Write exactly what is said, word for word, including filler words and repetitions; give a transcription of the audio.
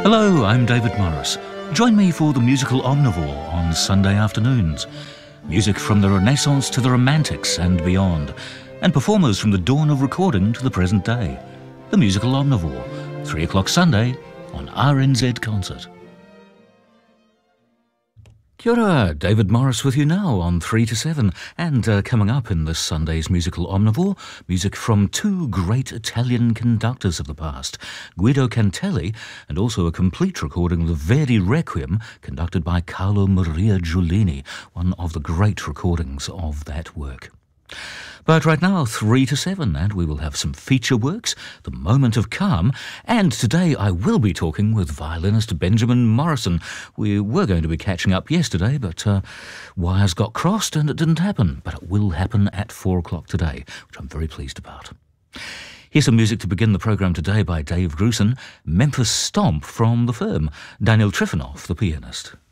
Hello, I'm David Morris. Join me for the musical Omnivore on Sunday afternoons. Music from the Renaissance to the Romantics and beyond, and performers from the dawn of recording to the present day. The musical Omnivore, three o'clock Sunday on R N Z Concert. Kia ora, David Morris with you now on three to seven, and uh, coming up in this Sunday's musical Omnivore, music from two great Italian conductors of the past, Guido Cantelli, and also a complete recording of the Verdi Requiem conducted by Carlo Maria Giulini, one of the great recordings of that work. But right now, three to seven, and we will have some feature works, The Moment of Calm, and today I will be talking with violinist Benjamin Morrison. We were going to be catching up yesterday, but uh, wires got crossed and it didn't happen. But it will happen at four o'clock today, which I'm very pleased about. Here's some music to begin the programme today by Dave Grusin, Memphis Stomp from The Firm, Daniel Trifonov, the pianist.